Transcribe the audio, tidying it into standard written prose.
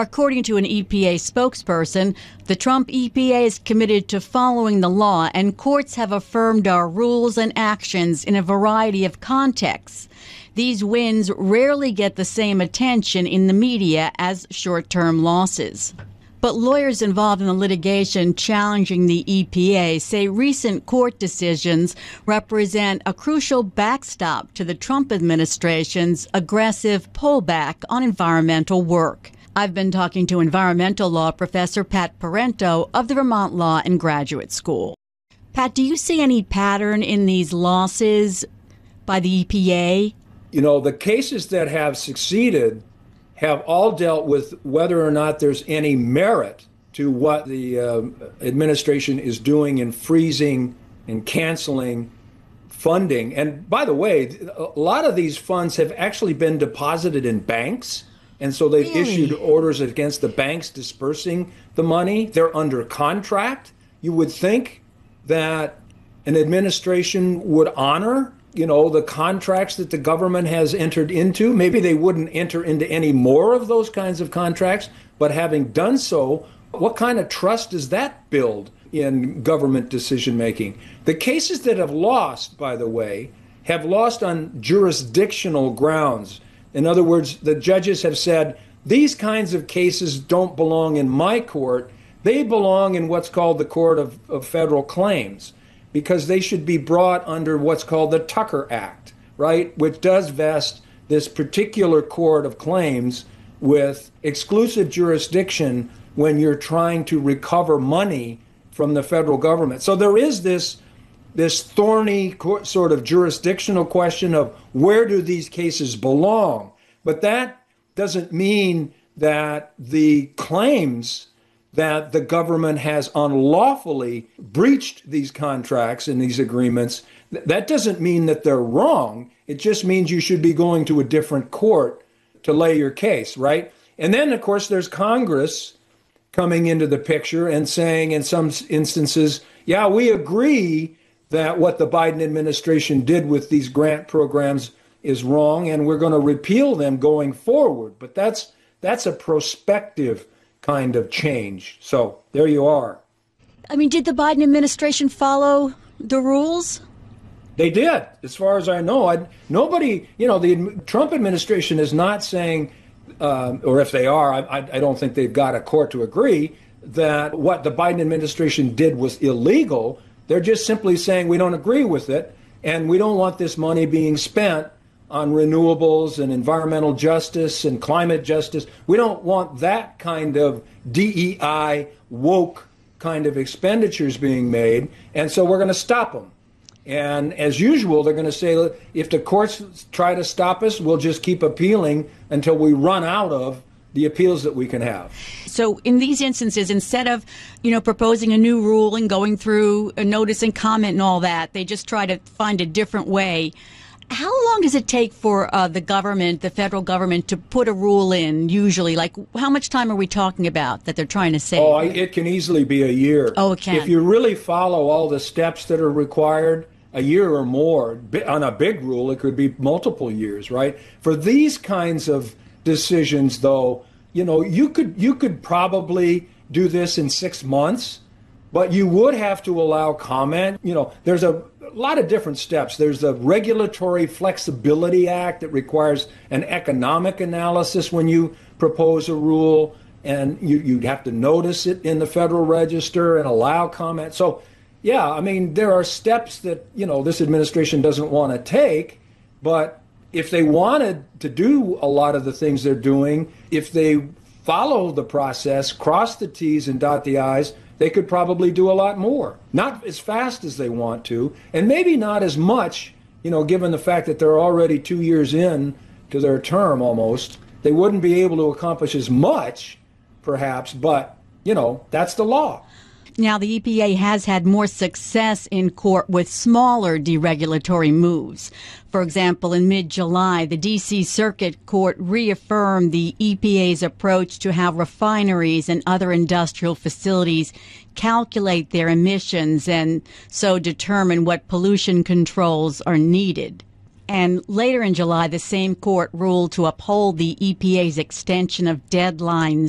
According to an EPA spokesperson, the Trump EPA is committed to following the law, and courts have affirmed our rules and actions in a variety of contexts. These wins rarely get the same attention in the media as short-term losses. But lawyers involved in the litigation challenging the EPA say recent court decisions represent a crucial backstop to the Trump administration's aggressive pullback on environmental work. I've been talking to environmental law professor Pat Parento of the Vermont Law and Graduate School. Pat, do you see any pattern in these losses by the EPA? You know, the cases that have succeeded have all dealt with whether or not there's any merit to what the administration is doing in freezing and canceling funding. And by the way, a lot of these funds have actually been deposited in banks. And so they've issued orders against the banks dispersing the money. They're under contract. You would think that an administration would honor, the contracts that the government has entered into. Maybe they wouldn't enter into any more of those kinds of contracts. But having done so, what kind of trust does that build in government decision making? The cases that have lost, by the way, have lost on jurisdictional grounds. In other words, the judges have said, these kinds of cases don't belong in my court. They belong in what's called the Court of Federal Claims, because they should be brought under what's called the Tucker Act, right, which does vest this particular court of claims with exclusive jurisdiction when you're trying to recover money from the federal government. So there is this thorny sort of jurisdictional question of where do these cases belong? But that doesn't mean that the claims that the government has unlawfully breached these contracts and these agreements, that doesn't mean that they're wrong. It just means you should be going to a different court to lay your case, right? And then, of course, there's Congress coming into the picture and saying in some instances, yeah, we agree that what the Biden administration did with these grant programs is wrong, and we're going to repeal them going forward. But that's a prospective kind of change. So there you are. I mean, did the Biden administration follow the rules? They did, as far as I know. Nobody, the Trump administration is not saying, or if they are, I don't think they've got a court to agree that what the Biden administration did was illegal. They're just simply saying we don't agree with it, and we don't want this money being spent on renewables and environmental justice and climate justice. We don't want that kind of DEI woke kind of expenditures being made, and so we're going to stop them. And as usual, they're going to say, if the courts try to stop us, we'll just keep appealing until we run out of the appeals that we can have. So in these instances, instead of, proposing a new rule and going through a notice and comment and all that, they just try to find a different way. How long does it take for the federal government, to put a rule in, usually? Like, how much time are we talking about that they're trying to save? Oh, it can easily be a year. Oh, it can. If you really follow all the steps that are required, a year or more. On a big rule, it could be multiple years, right? For these kinds of decisions, though, you could probably do this in 6 months, but you would have to allow comment. There's a lot of different steps. There's the Regulatory Flexibility Act that requires an economic analysis when you propose a rule, and you'd have to notice it in the Federal Register and allow comment. So, yeah, I mean, there are steps that, this administration doesn't want to take, but if they wanted to do a lot of the things they're doing, if they follow the process, cross the T's and dot the I's, they could probably do a lot more. Not as fast as they want to, and maybe not as much, given the fact that they're already 2 years in to their term almost. They wouldn't be able to accomplish as much, perhaps, but, that's the law. Now, the EPA has had more success in court with smaller deregulatory moves. For example, in mid-July, the D.C. Circuit Court reaffirmed the EPA's approach to how refineries and other industrial facilities calculate their emissions and so determine what pollution controls are needed. And later in July, the same court ruled to uphold the EPA's extension of deadlines